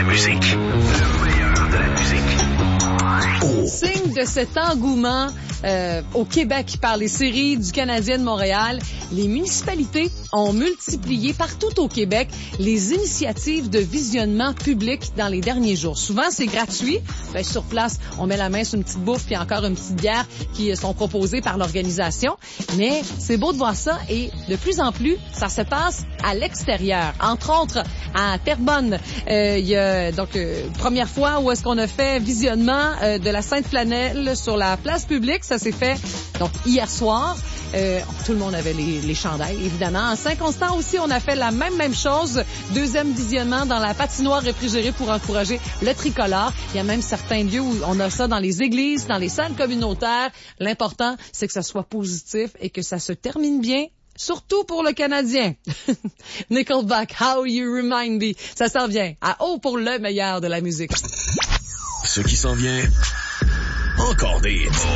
musique. Le meilleur de la musique. Oh. Signe de cet engouement au Québec par les séries du Canadien de Montréal, les municipalités ont multiplié partout au Québec les initiatives de visionnement public dans les derniers jours. Souvent, c'est gratuit. Ben, sur place, on met la main sur une petite bouffe puis encore une petite bière qui sont proposées par l'organisation. Mais c'est beau de voir ça et de plus en plus, ça se passe à l'extérieur. Entre autres, à Terrebonne, il y a donc première fois où est-ce qu'on a fait visionnement de la Sainte-Flanelle sur la place publique. Ça s'est fait donc hier soir. Tout le monde avait les chandails, évidemment. En Saint-Constant aussi, on a fait la même chose. Deuxième visionnement dans la patinoire réfrigérée pour encourager le tricolore. Il y a même certains lieux où on a ça dans les églises, dans les salles communautaires. L'important, c'est que ça soit positif et que ça se termine bien. Surtout pour le Canadien. Nickelback, How You Remind Me. Ça s'en vient à haut pour le meilleur de la musique. Ce qui s'en vient, encore des hits.